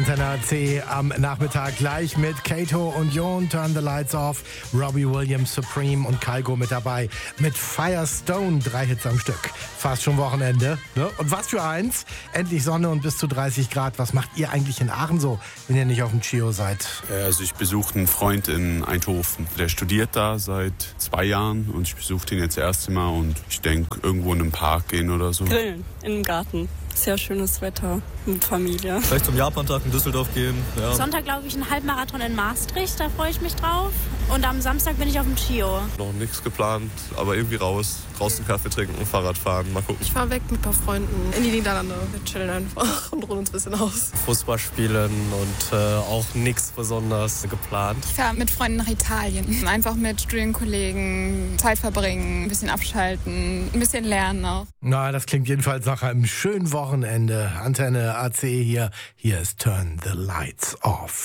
Antenne AC am Nachmittag gleich mit Kato und Jon, Turn the Lights Off, Robbie Williams, Supreme und Kygo mit dabei. Mit Firestone 3 Hits am Stück. Fast schon Wochenende. Ne? Und was für eins? Endlich Sonne und bis zu 30 Grad. Was macht ihr eigentlich in Aachen so, wenn ihr nicht auf dem Chio seid? Also ich besuche einen Freund in Eindhoven. Der studiert da seit 2 Jahren und ich besuche den jetzt das erste Mal und ich denke, irgendwo in einen Park gehen oder so. Grillen im Garten. Sehr schönes Wetter mit Familie. Vielleicht zum Japantag in Düsseldorf gehen. Ja. Sonntag glaube ich ein Halbmarathon in Maastricht, da freue ich mich drauf. Und am Samstag bin ich auf dem Chio. Noch nichts geplant, aber irgendwie raus. Draußen Kaffee trinken, Fahrrad fahren, mal gucken. Ich fahre weg mit ein paar Freunden in die Niederlande. Wir chillen einfach und ruhen uns ein bisschen aus. Fußball spielen und auch nichts besonders geplant. Ich fahre mit Freunden nach Italien. Einfach mit Studienkollegen Zeit verbringen, ein bisschen abschalten, ein bisschen lernen auch. Na, das klingt jedenfalls nach einem schönen Wochenende. Antenne AC hier. Hier ist Turn the Lights Off.